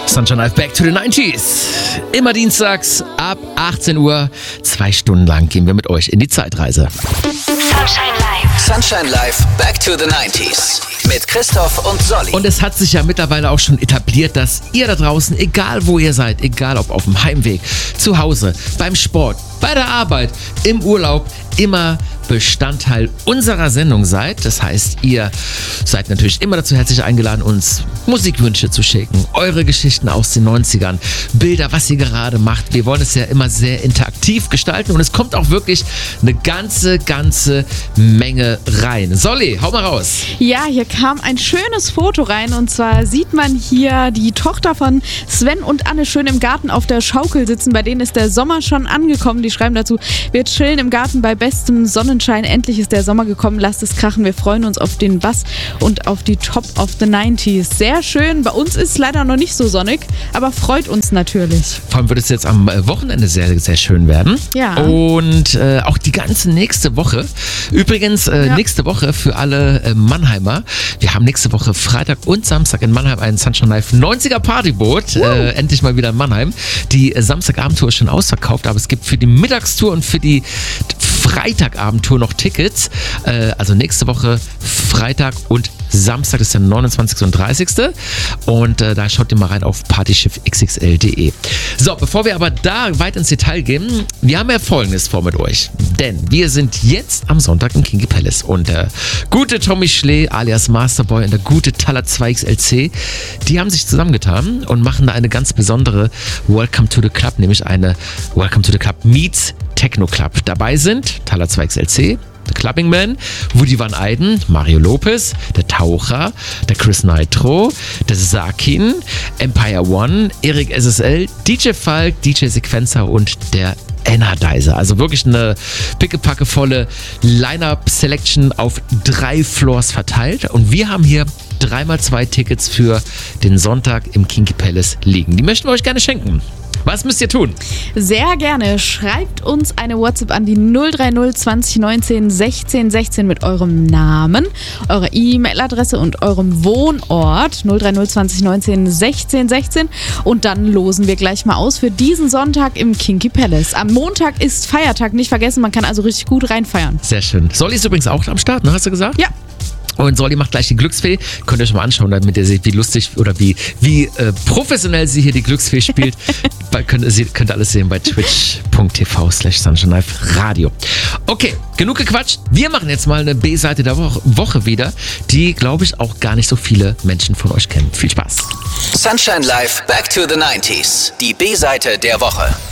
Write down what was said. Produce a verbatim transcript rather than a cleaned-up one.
Sunshine Live Back to the neunziger. Immer dienstags ab achtzehn Uhr. Zwei Stunden lang gehen wir mit euch in die Zeitreise. Sunshine Live. Sunshine Live Back to the neunziger. Mit Christoph und Solly. Und es hat sich ja mittlerweile auch schon etabliert, dass ihr da draußen, egal wo ihr seid, egal ob auf dem Heimweg, zu Hause, beim Sport, bei der Arbeit, im Urlaub, immer Bestandteil unserer Sendung seid. Das heißt, ihr seid natürlich immer dazu herzlich eingeladen, uns Musikwünsche zu schicken, eure Geschichten aus den neunzigern, Bilder, was ihr gerade macht. Wir wollen es ja immer sehr interaktiv gestalten und es kommt auch wirklich eine ganze, ganze Menge rein. Solly, hau mal raus. Ja, hier kam ein schönes Foto rein und zwar sieht man hier die Tochter von Sven und Anne schön im Garten auf der Schaukel sitzen. Bei denen ist der Sommer schon angekommen. Die schreiben dazu, wir chillen im Garten bei bestem Sonnenschein. Endlich ist der Sommer gekommen, lasst es krachen. Wir freuen uns auf den Bass und auf die Top of the neunziger. Sehr schön. Bei uns ist es leider noch nicht so sonnig, aber freut uns natürlich. Vor allem wird es jetzt am Wochenende sehr, sehr schön werden. Ja. Und äh, auch die ganze nächste Woche. Übrigens, äh, Ja. nächste Woche für alle äh, Mannheimer. Wir haben nächste Woche Freitag und Samstag in Mannheim ein Sunshine Live neunziger Partyboot. Äh, endlich mal wieder in Mannheim. Die äh, Samstagabendtour ist schon ausverkauft, aber es gibt für die Mittagstour und für die Freitagabendtour noch Tickets. Äh, also nächste Woche Freitag und Samstag ist der neunundzwanzigster und dreißigster Und äh, da schaut ihr mal rein auf partyschiff x x l punkt de. So, bevor wir aber da weit ins Detail gehen, wir haben ja Folgendes vor mit euch. Denn wir sind jetzt am Sonntag im Kinky Palace und der gute Tommy Schlee alias Masterboy und der gute Taller zwei X L C, die haben sich zusammengetan und machen da eine ganz besondere Welcome to the Club, nämlich eine Welcome to the Club meets Techno Club. Dabei sind Taller zwei X L C, der Clubbing Man, Woody Van Eyden, Mario Lopez, der Taucher, der Chris Nitro, der Sakin, Empire One, Erik S S L, D J Falk, D J Sequencer und der Energizer. Also wirklich eine pickepackevolle Line-Up-Selection auf drei Floors verteilt. Und wir haben hier dreimal zwei Tickets für den Sonntag im Kinky Palace liegen. Die möchten wir euch gerne schenken. Was müsst ihr tun? Sehr gerne. Schreibt uns eine WhatsApp an die null drei null zwanzig neunzehn sechzehn sechzehn mit eurem Namen, eurer E-Mail-Adresse und eurem Wohnort. null drei null zwanzig neunzehn sechzehn sechzehn und dann losen wir gleich mal aus für diesen Sonntag im Kinky Palace. Am Montag ist Feiertag, nicht vergessen, man kann also richtig gut reinfeiern. Sehr schön. Solly ist übrigens auch am Start, ne? Hast du gesagt? Ja. Und Solly macht gleich die Glücksfee. Könnt ihr euch mal anschauen, damit ihr seht, wie lustig oder wie, wie äh, professionell sie hier die Glücksfee spielt. Bei, könnt, ihr, könnt ihr alles sehen bei twitch punkt t v slash Sunshine Live Radio. Okay, genug gequatscht. Wir machen jetzt mal eine B-Seite der Woche, Woche wieder, die, glaube ich, auch gar nicht so viele Menschen von euch kennen. Viel Spaß. Sunshine Live Back to the neunziger. Die B-Seite der Woche.